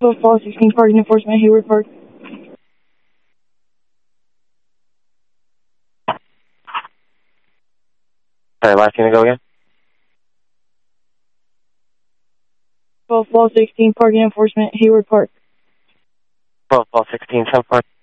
Fall 16 Parking Enforcement, Hayward Park. Sorry, last thing to go again? Fall 16 Parking Enforcement, Hayward Park. 12, 16, 10 4.